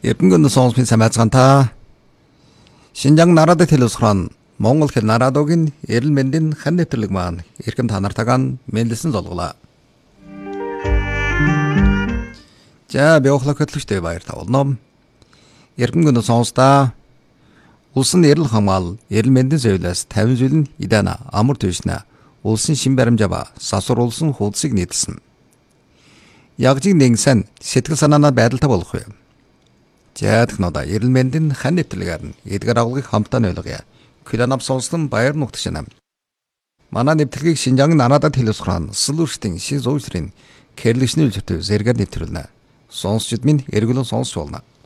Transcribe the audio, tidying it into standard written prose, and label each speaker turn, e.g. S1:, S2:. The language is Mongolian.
S1: Эрдэнэгийн сонсхийн самайцгаанта Шинжаан нарадаг телевизхэн Монгол хэл нарадогийн эрэл мэндийн хан нэвтрэлэг маань эрхэм та нартайгаа мэдлсэн золголоо. За биохлог хөтлөгчтэй баяр тавуулна. Эрдэнэгийн сонстаа улсын эрэл хамгаал эрэл мэндийн зөвлөс 50 жилийн идана амар төвшнө улсын шин баримжаа сасур улсын хуудсыг нийтэлсэн. Ягжиг нэгсэн сэтгэл санаанаа байдалтай болох вэ? Жаадхнода эрэл мэндийн хан нэвтрэлгээр нь эдгээр агуулгыг хамтдаа ойлгоё. Киланап сонсон баяр нутагшаа. Манай нэвтрэлгийг Шинжаан нарадаг телевизхэн сүлүүртийн шин зуурын кэрлэгчний үлчтэй зэрэгээр нэвтрүүлнэ. Сонсчид минь эргүүлэн сонсч болно.